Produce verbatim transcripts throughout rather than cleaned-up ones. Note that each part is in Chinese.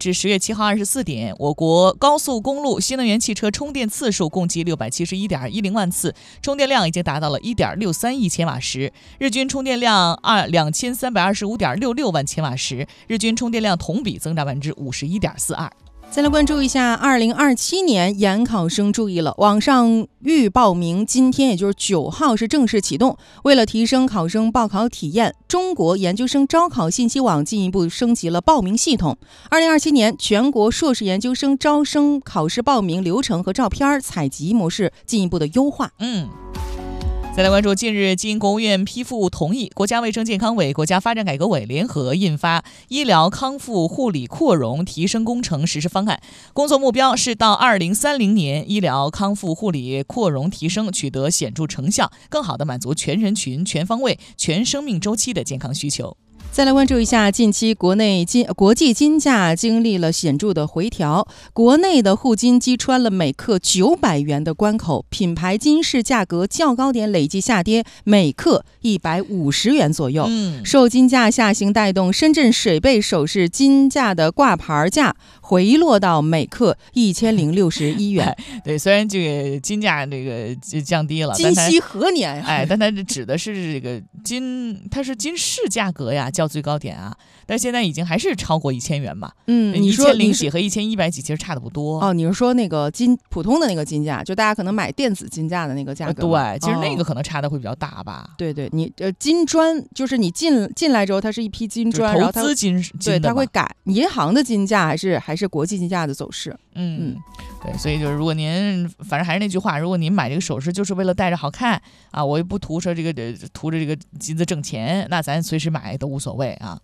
至十月七号二十四点，我国高速公路新能源汽车充电次数共计六百七十一点一零万次，充电量已经达到了一点六三亿千瓦时，日均充电量二两千三百二十五点六六万千瓦时，日均充电量同比增长百分之五十一点四二。 再来关注一下二零二七年研考生注意了，网上预报名今天也就是九号是正式启动。为了提升考生报考体验，中国研究生招考信息网进一步升级了报名系统。二零二七年全国硕士研究生招生考试报名流程和照片采集模式进一步的优化。 嗯。再来关注，近日经国务院批复同意，国家卫生健康委、国家发展改革委联合印发《医疗康复护理扩容提升工程实施方案》，工作目标是到二零三零年，医疗康复护理扩容提升取得显著成效，更好地满足全人群、全方位、全生命周期的健康需求。 再来关注一下，近期国内金国际金价经历了显著的回调，国内的沪金击穿了每克九百元的关口，品牌金饰价格较高点累计下跌每克一百五十元左右。 嗯， 受金价下行带动，深圳水贝首饰金价的挂牌价回落到每克一千零六十一元。 对，虽然这个金价这个降低了， 今夕何年呀？ 哎，但它指的是这个金，它是金饰价格呀，较最高点啊，但现在已经还是超过一千元嘛。 嗯，你说一千零几和一千一百几其实差的不多。 哦，你是说那个金普通的那个金价，就大家可能买电子金价的那个价格？ 呃、对，其实那个可能差的会比较大吧。 哦、对对，你呃金砖就是你进进来之后，它是一批金砖， 投资金， 金对，它会改银行的金价还是还是国际金价的走势。 嗯嗯，对，所以就是如果您反正还是那句话，如果您买这个首饰就是为了戴着好看啊，我又不图着这个图着这个金子挣钱，那咱随时买都无所谓啊。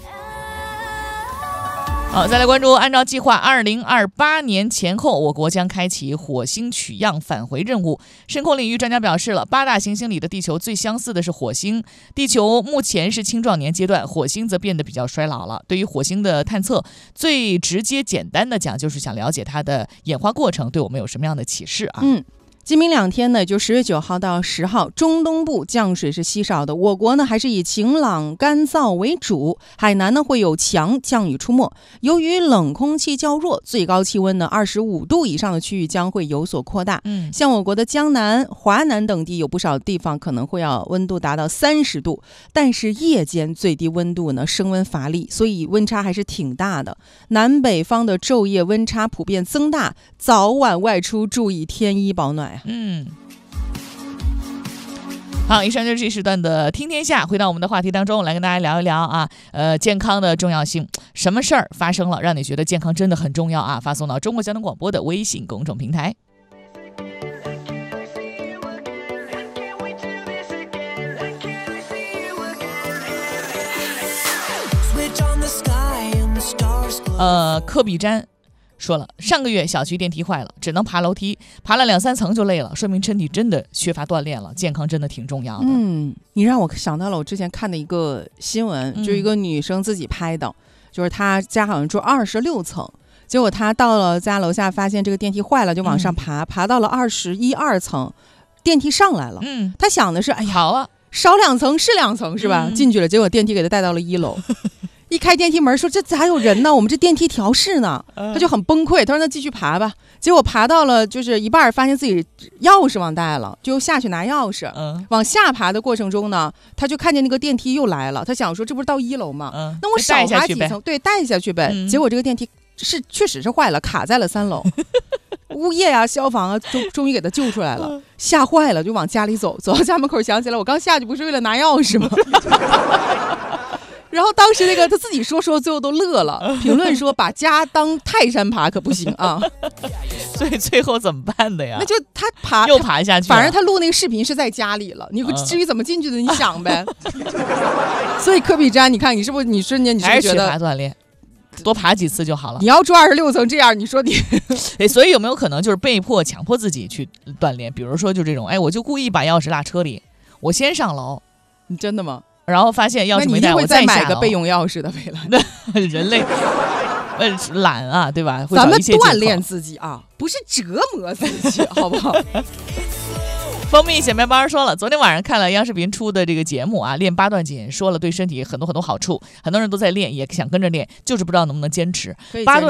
好，再来关注，按照计划，二零二八年前后，我国将开启火星取样返回任务。深空领域专家表示了，八大行星里的地球最相似的是火星。地球目前是青壮年阶段，火星则变得比较衰老了。对于火星的探测，最直接简单的讲，就是想了解它的演化过程对我们有什么样的启示啊？ 嗯。今明两天呢，就十月九号到十号，中东部降水是稀少的。我国呢还是以晴朗干燥为主，海南呢会有强降雨出没。由于冷空气较弱，最高气温呢二十五度以上的区域将会有所扩大。 嗯， 像我国的江南、华南等地，有不少地方可能会要温度达到三十度，但是夜间最低温度呢升温乏力，所以温差还是挺大的。南北方的昼夜温差普遍增大，早晚外出注意添衣保暖。 嗯，好，以上就是这时段的听天下。回到我们的话题当中，来跟大家聊一聊啊，呃，健康的重要性。什么事儿发生了，让你觉得健康真的很重要啊？发送到中国交通广播的微信公众平台。呃，科比詹说了，上个月小区电梯坏了，只能爬楼梯，爬了两三层就累了，说明身体真的缺乏锻炼了，健康真的挺重要的。 嗯，你让我想到了我之前看的一个新闻， 嗯、 就一个女生自己拍的，就是她家好像住二十六层，结果她到了家楼下发现这个电梯坏了，就往上爬，嗯、爬到了二十一二层，电梯上来了。 嗯， 她想的是，哎呀， 好啊， 少两层是两层是吧？嗯、进去了，结果电梯给她带到了一楼。一开电梯门说这咋有人呢？我们这电梯调试呢，他就很崩溃。他说那继续爬吧。结果爬到了就是一半，发现自己钥匙忘带了，就下去拿钥匙。 嗯，往下爬的过程中呢，他就看见那个电梯又来了。他想说这不是到一楼吗？ 嗯， 那我少爬几层，对，带下去呗。嗯、结果这个电梯是确实是坏了，卡在了三楼。物业啊、消防啊，终终于给他救出来了，吓坏了，就往家里走。走到家门口，想起来我刚下去不是为了拿钥匙吗？然后当时那个他自己说说，最后都乐了。评论说把家当泰山爬可不行啊。 所以最后怎么办的呀？ 那就他爬又爬下去， 反正他录那个视频是在家里了。你至于怎么进去的，你想呗。所以科比詹，你看你是不是你瞬间你是不是觉得还是缺乏锻炼？多爬几次就好了。 你要住二十六层这样，你说你哎，所以有没有可能就是被迫强迫自己去锻炼？比如说就这种，哎，我就故意把钥匙落车里，我先上楼。 你真的吗？ 然后发现钥匙没带，我再买个备用钥匙的，未来。人类呃懒啊，对吧？ 咱们锻炼自己啊，不是折磨自己，好不好？ 蜂蜜小面包说了，昨天晚上看了央视频出的这个节目啊，练八段锦，说了对身体很多很多好处，很多人都在练，也想跟着练，就是不知道能不能坚持。八段